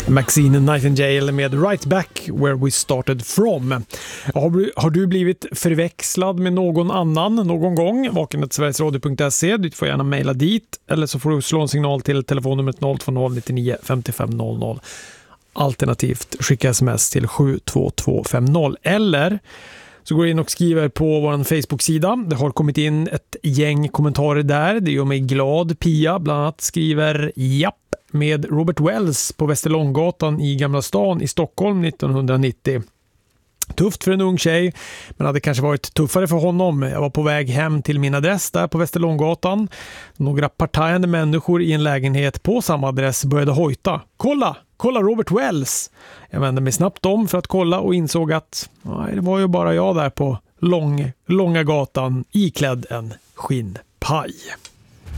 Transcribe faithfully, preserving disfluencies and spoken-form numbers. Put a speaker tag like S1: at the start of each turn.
S1: Maxine Nightingale med Right Back Where We Started From. Har, har du blivit förväxlad med någon annan någon gång? vakenet sveriges radio punkt se. Du får gärna mejla dit, eller så får du slå en signal till telefonnumret noll två noll nittionio femtiofem noll noll. Alternativt skicka sms till sju två två fem noll, eller så går du in och skriver på vår Facebook-sida. Det har kommit in ett gäng kommentarer där. Det gör mig glad. Pia bland annat skriver japp med Robert Wells på Västerlånggatan i Gamla stan i Stockholm nittonhundranittio. Tufft för en ung tjej, men hade kanske varit tuffare för honom. Jag var på väg hem till min adress där på Västerlånggatan. Några partajande människor i en lägenhet på samma adress började hojta. Kolla! Kolla Robert Wells! Jag vände mig snabbt om för att kolla och insåg att nej, det var ju bara jag där på lång, långa gatan iklädd en skinnpaj.